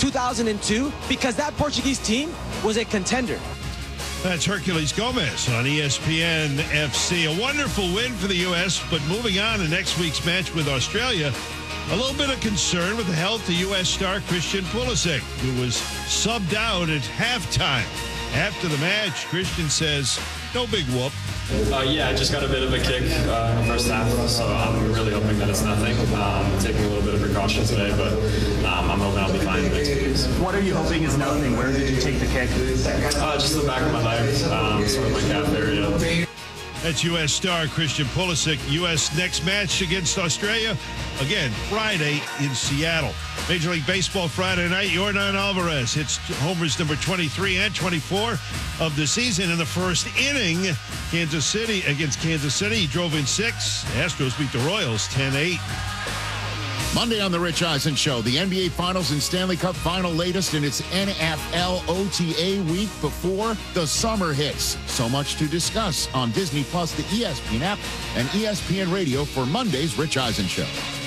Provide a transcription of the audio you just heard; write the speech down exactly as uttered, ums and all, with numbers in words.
two thousand two because that Portuguese team was a contender. That's Herculez Gomez on E S P N F C. A wonderful win for the U S, but moving on to next week's match with Australia, a little bit of concern with the health of U S star Christian Pulisic, who was subbed out at halftime. After the match, Christian says, no big whoop. Uh, yeah, I just got a bit of a kick uh, in the first half, so I'm really hoping that it's nothing. Um, taking a little bit of precaution today, but um, I'm hoping I'll be fine in the next few weeks. What are you hoping is nothing? Where did you take the kick? Uh, just the back of my leg, um, sort of my calf area. That's U S star Christian Pulisic. U S next match against Australia, again, Friday in Seattle. Major League Baseball Friday night, Yordan Alvarez hits homers number twenty-three and twenty-four of the season in the first inning. Kansas City against Kansas City. He drove in six. The Astros beat the Royals ten eight. Monday on The Rich Eisen Show, the N B A Finals and Stanley Cup Final latest in its N F L O T A week before the summer hits. So much to discuss on Disney Plus, the E S P N app, and E S P N Radio for Monday's Rich Eisen Show.